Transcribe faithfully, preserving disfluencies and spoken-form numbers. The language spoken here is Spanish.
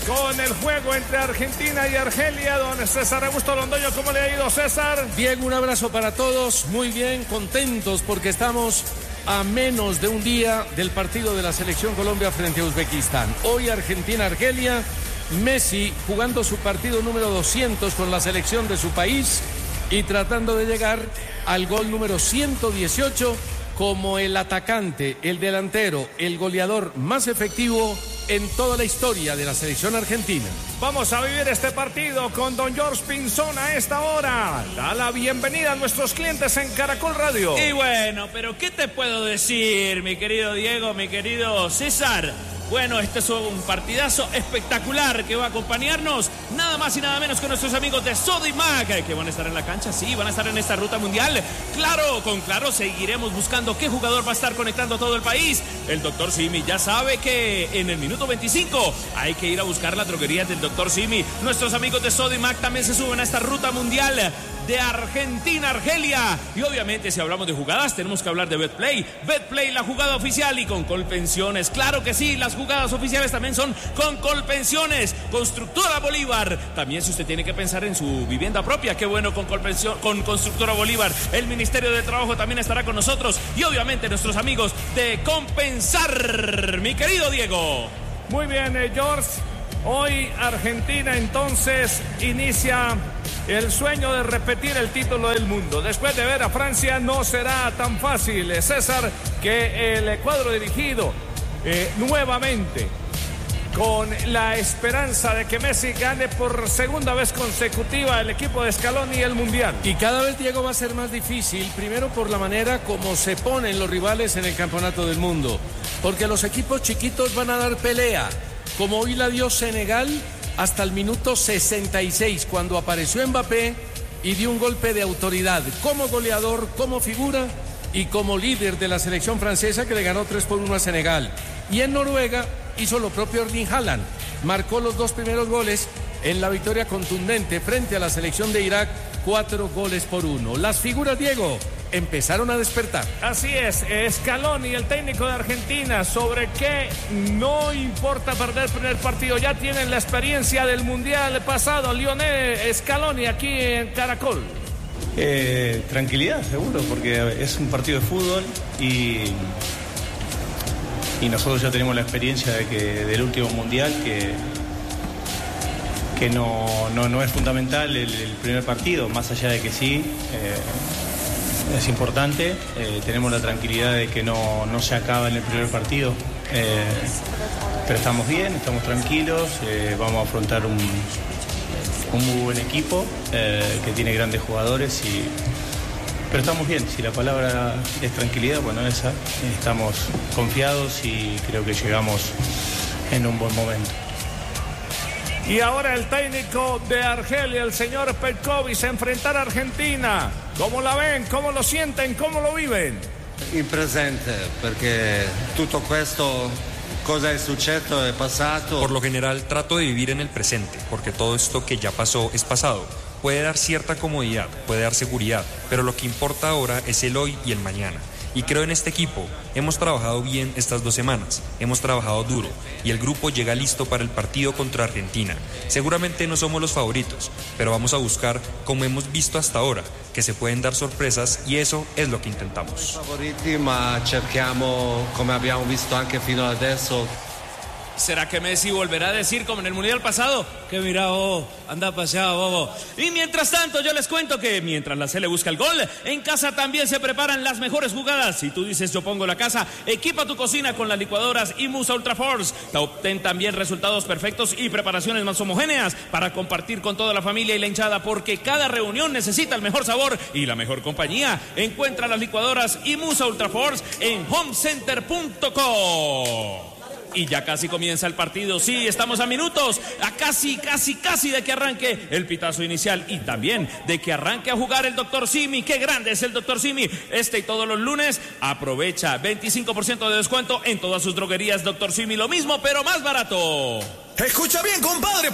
con el juego entre Argentina y Argelia. Don César Augusto Londoño, ¿cómo le ha ido, César? Bien, un abrazo para todos, muy bien, contentos porque estamos a menos de un día del partido de la Selección Colombia frente a Uzbekistán. Hoy Argentina-Argelia, Messi jugando su partido número doscientos con la selección de su país y tratando de llegar al gol número ciento dieciocho como el atacante, el delantero, el goleador más efectivo en toda la historia de la selección argentina. Vamos a vivir este partido con don George Pinzón a esta hora. Da la bienvenida a nuestros clientes en Caracol Radio. Y bueno, pero ¿qué te puedo decir, mi querido Diego, mi querido César? Bueno, este es un partidazo espectacular que va a acompañarnos nada más y nada menos que nuestros amigos de Sodimac, que van a estar en la cancha, sí, van a estar en esta ruta mundial. Claro, con claro seguiremos buscando qué jugador va a estar conectando a todo el país. El doctor Simi ya sabe que en el minuto veinticinco hay que ir a buscar las droguerías del doctor Simi. Nuestros amigos de Sodimac también se suben a esta ruta mundial de Argentina, Argelia. Y obviamente si hablamos de jugadas tenemos que hablar de Betplay. Betplay, la jugada oficial, y con Colpensiones. Claro que sí, las jugadas oficiales también son con Colpensiones. Constructora Bolívar. También si usted tiene que pensar en su vivienda propia, qué bueno con Colpensión, con Constructora Bolívar. El Ministerio de Trabajo también estará con nosotros. Y obviamente nuestros amigos de Compensar, mi querido Diego. Muy bien, eh, George. Hoy Argentina entonces inicia el sueño de repetir el título del mundo. Después de ver a Francia no será tan fácil, César, que el cuadro dirigido eh, nuevamente con la esperanza de que Messi gane por segunda vez consecutiva el equipo de Scaloni y el Mundial. Y cada vez, Diego, va a ser más difícil, primero por la manera como se ponen los rivales en el campeonato del mundo, porque los equipos chiquitos van a dar pelea, como hoy la dio Senegal hasta el minuto sesenta y seis, cuando apareció Mbappé y dio un golpe de autoridad como goleador, como figura y como líder de la selección francesa, que le ganó tres por uno a Senegal. Y en Noruega hizo lo propio Erling Haaland, marcó los dos primeros goles en la victoria contundente frente a la selección de Irak, cuatro goles por uno. Las figuras, Diego, empezaron a despertar. Así es, Scaloni, el técnico de Argentina, sobre qué no importa perder el primer partido, ya tienen la experiencia del Mundial pasado. Lionel Scaloni aquí en Caracol. Eh, tranquilidad, seguro, porque es un partido de fútbol y, y nosotros ya tenemos la experiencia de que, del último Mundial, que, que no, no, no es fundamental el, el primer partido, más allá de que sí. Eh, Es importante, eh, tenemos la tranquilidad de que no, no se acaba en el primer partido, eh, pero estamos bien, estamos tranquilos, eh, vamos a afrontar un, un muy buen equipo eh, que tiene grandes jugadores, y, pero estamos bien. Si la palabra es tranquilidad, bueno, esa, estamos confiados y creo que llegamos en un buen momento. Y ahora el técnico de Argelia, el señor Petkovic, a enfrentar a Argentina. ¿Cómo la ven? ¿Cómo lo sienten? ¿Cómo lo viven? In presente, perché tutto questo, cosa è successo, è passato. Por lo general trato de vivir en el presente, porque todo esto que ya pasó es pasado. Puede dar cierta comodidad, puede dar seguridad, pero lo que importa ahora es el hoy y el mañana. Y creo en este equipo. Hemos trabajado bien estas dos semanas, hemos trabajado duro y el grupo llega listo para el partido contra Argentina. Seguramente no somos los favoritos, pero vamos a buscar, como hemos visto hasta ahora, que se pueden dar sorpresas, y eso es lo que intentamos. Favoriti, ma cerchiamo, come abbiamo visto anche fino adesso. ¿Será que Messi volverá a decir, como en el Mundial pasado, que mira, oh, anda paseado, bobo? Y mientras tanto, yo les cuento que mientras la Sele busca el gol, en casa también se preparan las mejores jugadas. Si tú dices, yo pongo la casa, equipa tu cocina con las licuadoras Imusa Ultra Force. Obtén también resultados perfectos y preparaciones más homogéneas para compartir con toda la familia y la hinchada, porque cada reunión necesita el mejor sabor y la mejor compañía. Encuentra las licuadoras Imusa Ultra Force en homecenter punto com. Y ya casi comienza el partido, sí, estamos a minutos, a casi, casi, casi de que arranque el pitazo inicial, y también de que arranque a jugar el doctor Simi. ¡Qué grande es el doctor Simi! Este y todos los lunes aprovecha veinticinco por ciento de descuento en todas sus droguerías doctor Simi, lo mismo pero más barato. Escucha bien, compadre.